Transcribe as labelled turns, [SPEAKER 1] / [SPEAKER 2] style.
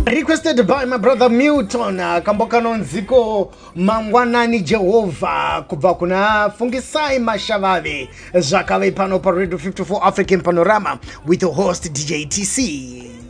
[SPEAKER 1] Requested by my brother Milton. Kamboka nonziko mangwanani Jehovah. Kubva kuna Fungisai Mashavavi. Zakawe pano pa Radio 54 African Panorama with the host DJ TC.